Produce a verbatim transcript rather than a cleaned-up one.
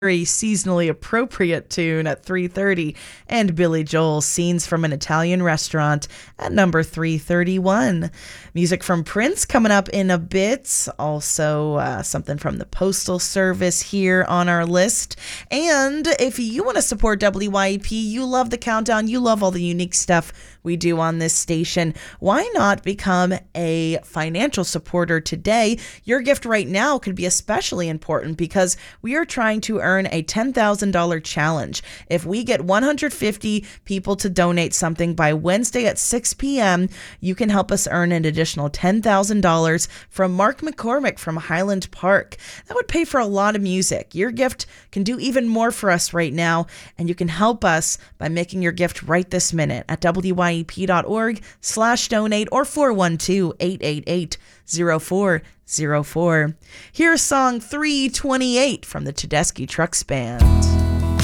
very seasonally appropriate tune at three thirty, and Billy Joel's Scenes from an Italian Restaurant at number three thirty-one. Music from Prince coming up in a bit. Also, uh, something from the Postal Service here on our list. And if you want to support W Y E P, you love the countdown, you love all the unique stuff we do on this station, why not become a financial supporter today? Your gift right now could be especially important because we are trying to earn a ten thousand dollars challenge. If we get one hundred fifty people to donate something by Wednesday at six p.m., you can help us earn an additional ten thousand dollars from Mark McCormick from Highland Park. That would pay for a lot of music. Your gift can do even more for us right now, and you can help us by making your gift right this minute at W Y E P dot org slash donate or four one two, eight eight eight, zero four zero four. Here's song three twenty-eight from the Tedeschi Trucks Band.